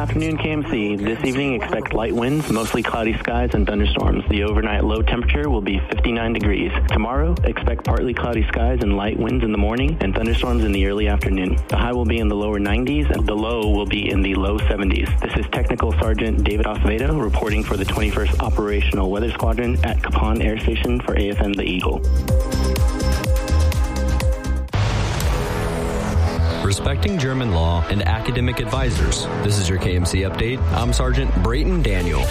Afternoon KMC. This evening expect light winds, mostly cloudy skies and thunderstorms. The overnight low temperature will be 59 degrees. Tomorrow expect partly cloudy skies and light winds in the morning and thunderstorms in the early afternoon. The high will be in the lower 90s and the low will be in the low 70s. This is Technical Sergeant David Acevedo reporting for the 21st Operational Weather Squadron at Capon Air Station for AFN The Eagle. Respecting German law and academic advisors. This is your KMC update. I'm Sergeant Brayton Daniel.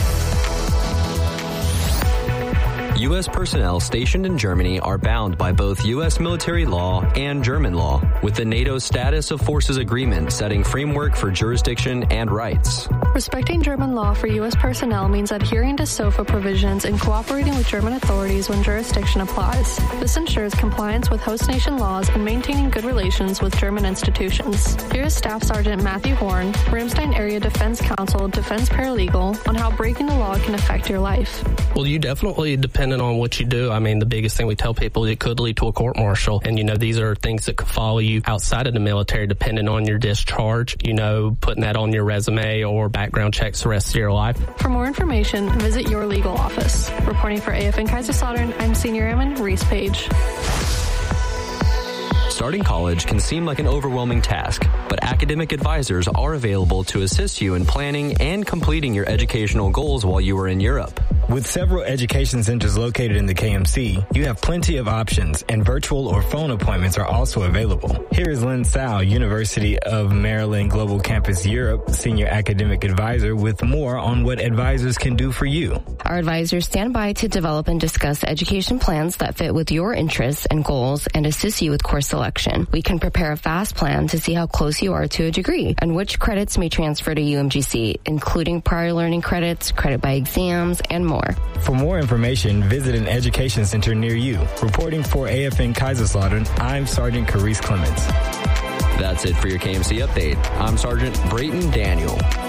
U.S. personnel stationed in Germany are bound by both U.S. military law and German law, with the NATO Status of Forces Agreement setting framework for jurisdiction and rights. Respecting German law for U.S. personnel means adhering to SOFA provisions and cooperating with German authorities when jurisdiction applies. This ensures compliance with host nation laws and maintaining good relations with German institutions. Here is Staff Sergeant Matthew Horn, Ramstein Area Defense Council Defense Paralegal, on how breaking the law can affect your life. Well, you definitely, depending on what you do, I mean, the biggest thing we tell people, it could lead to a court-martial. And, these are things that could follow you outside of the military, depending on your discharge, putting that on your resume or background checks the rest of your life. For more information, visit your legal office. Reporting for AFN Kaiserslautern, I'm Senior Airman Reese Page. Starting college can seem like an overwhelming task, but academic advisors are available to assist you in planning and completing your educational goals while you are in Europe. With several education centers located in the KMC, you have plenty of options, and virtual or phone appointments are also available. Here is Lynn Tsao, University of Maryland Global Campus Europe Senior Academic Advisor, with more on what advisors can do for you. Our advisors stand by to develop and discuss education plans that fit with your interests and goals and assist you with course selection. We can prepare a fast plan to see how close you are to a degree and which credits may transfer to UMGC, including prior learning credits, credit by exams, and more. For more information, visit an education center near you. Reporting for AFN Kaiserslautern, I'm Sergeant Carice Clements. That's it for your KMC update. I'm Sergeant Brayton Daniel.